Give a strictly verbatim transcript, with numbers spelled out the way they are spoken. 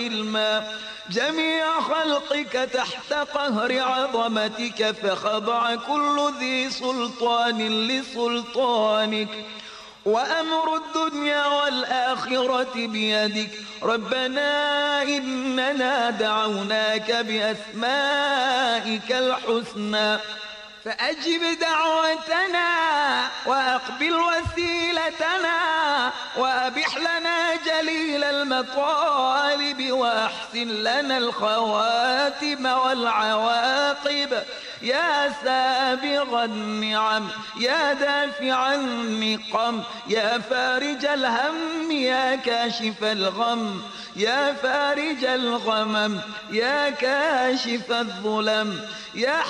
علما جميع خلقك تحت قهر عظمتك، فخضع كل ذي سلطان لسلطانك، وأمر الدنيا والآخرة بيدك. ربنا إننا دعوناك بأسمائك الحسنى فأجب دعوتنا وأقبل وسيلتنا، وأبح لنا جليل المطالب، وأحسن لنا الخواتم والعواقب. يا سابغ النعم، يا دافع النقم، يا فارج الهم، يا كاشف الغم، يا فارج الغمم، يا كاشف الظلم، يا